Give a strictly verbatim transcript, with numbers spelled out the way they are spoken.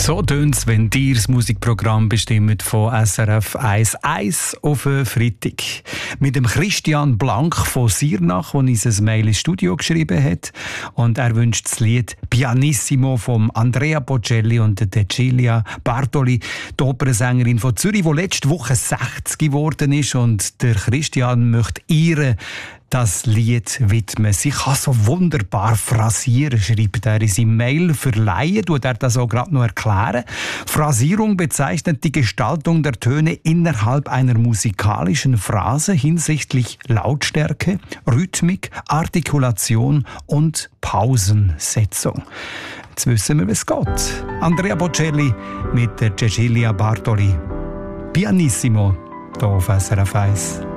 So tönt's, wenn dir das Musikprogramm bestimmt von S R F eins eins auf Freitag. Mit dem Christian Blank von Sirnach, der uns ein Mail ins Studio geschrieben hat. Und er wünscht das Lied Pianissimo von Andrea Bocelli und der Cecilia Bartoli, die Opernsängerin von Zürich, die letzte Woche sechzig geworden ist. Und der Christian möchte ihr das Lied widmen. Sie kann so wunderbar phrasieren, schreibt er in seinem Mail. Für Laien tut er das auch gerade noch erklären. Phrasierung bezeichnet die Gestaltung der Töne innerhalb einer musikalischen Phrase hinsichtlich Lautstärke, Rhythmik, Artikulation und Pausensetzung. Jetzt wissen wir, wie es geht. Andrea Bocelli mit der Cecilia Bartoli. Pianissimo, hier auf S R F eins.